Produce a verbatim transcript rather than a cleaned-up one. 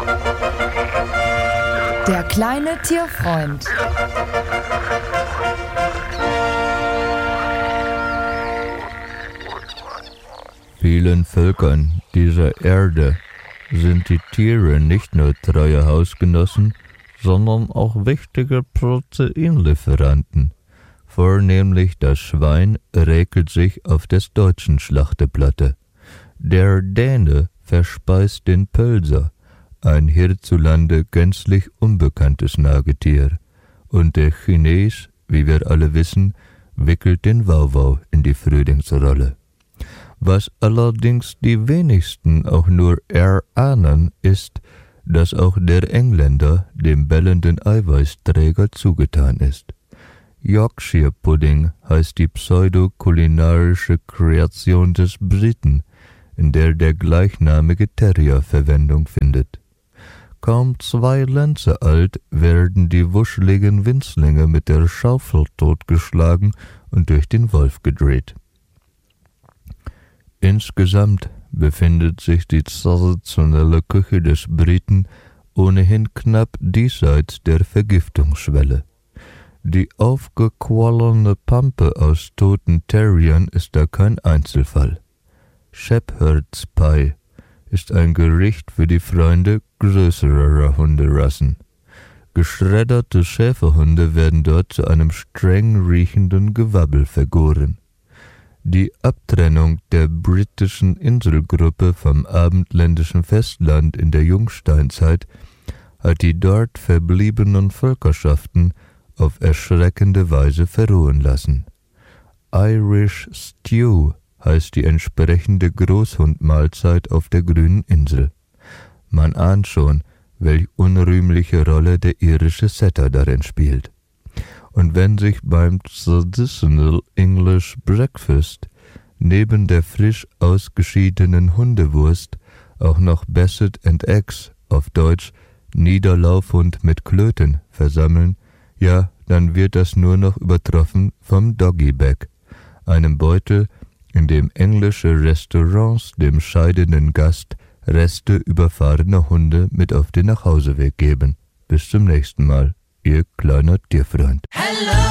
Der kleine Tierfreund. Vielen Völkern dieser Erde sind die Tiere nicht nur treue Hausgenossen, sondern auch wichtige Proteinlieferanten. Vornehmlich das Schwein räkelt sich auf des deutschen Schlachteplatte. Der Däne verspeist den Pölser, ein hierzulande gänzlich unbekanntes Nagetier. Und der Chines, wie wir alle wissen, wickelt den Wauwau in die Frühlingsrolle. Was allerdings die wenigsten auch nur erahnen, ist, dass auch der Engländer dem bellenden Eiweißträger zugetan ist. Yorkshire Pudding heißt die pseudokulinarische Kreation des Briten, in der der gleichnamige Terrier Verwendung findet. Kaum zwei Lenze alt werden die wuscheligen Winzlinge mit der Schaufel totgeschlagen und durch den Wolf gedreht. Insgesamt befindet sich die traditionelle Küche des Briten ohnehin knapp diesseits der Vergiftungsschwelle. Die aufgequollene Pampe aus toten Terriern ist da kein Einzelfall. Shepherd's Pie ist ein Gericht für die Freunde größerer Hunderassen. Geschredderte Schäferhunde werden dort zu einem streng riechenden Gewabbel vergoren. Die Abtrennung der britischen Inselgruppe vom abendländischen Festland in der Jungsteinzeit hat die dort verbliebenen Völkerschaften auf erschreckende Weise verrohen lassen. Irish Stew heißt die entsprechende Großhundmahlzeit auf der grünen Insel. Man ahnt schon, welch unrühmliche Rolle der irische Setter darin spielt. Und wenn sich beim Traditional English Breakfast neben der frisch ausgeschiedenen Hundewurst auch noch Basset and Eggs, auf Deutsch Niederlaufhund mit Klöten, versammeln, ja, dann wird das nur noch übertroffen vom Doggy-Bag, einem Beutel, in dem englische Restaurants dem scheidenden Gast Reste überfahrener Hunde mit auf den Nachhauseweg geben. Bis zum nächsten Mal, Ihr kleiner Tierfreund. Hello!